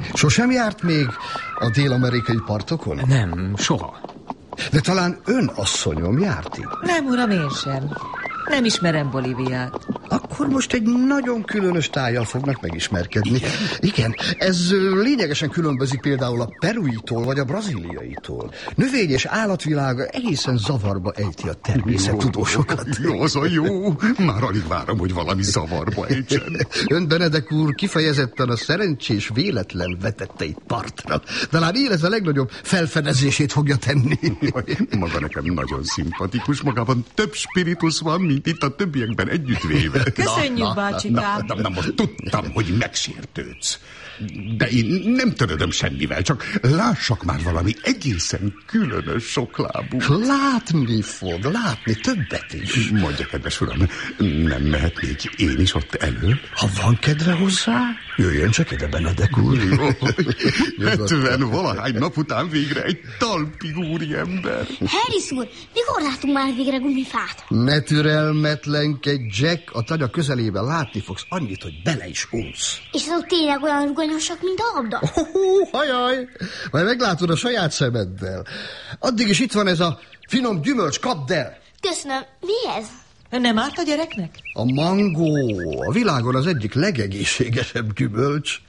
Sosem járt még a dél-amerikai partokon? Nem, soha. De talán ön, asszonyom, járt itt? Nem, uram, én sem. Nem ismerem Bolíviát. Akkor most egy nagyon különös tájjal fognak megismerkedni. Igen, ez lényegesen különbözik például a peruitól vagy a brazíliaitól. Növény- és állatvilága egészen zavarba ejti a természettudósokat. Jó, az a jó. Már alig várom, hogy valami zavarba ejtsen. Ön, Benedek úr, kifejezetten a szerencsés véletlen vetette itt partra. Talán ez a legnagyobb felfedezését fogja tenni. Maga nekem nagyon szimpatikus, magában több spiritus van, mint itt a többiekben együttvéve. Köszönjük, bácsikám. Na, most tudtam, hogy megsértődsz. De én nem törődöm semmivel, csak lássak már valami egészen különös soklábú. Látni többet is. Mondja, kedves uram, nem mehetnék én is ott elő? Ha van kedve hozzá, jöjjön csak ide, Benedek úr. 70 valahány nap után végre egy talpig úriember. Harris úr, mikor látunk már végre gumifát? Ne türelmetlenkedj, Jack, a tanya közelében látni fogsz annyit, hogy bele is unsz. És azok tényleg olyan rugalmasak, mint a labda? Hajaj, majd meglátod a saját szemeddel. Addig is itt van ez a finom gyümölcs, kapd el! Köszönöm, mi ez? Nem árt a gyereknek? A mangó, a világon az egyik legegészségesebb gyümölcs.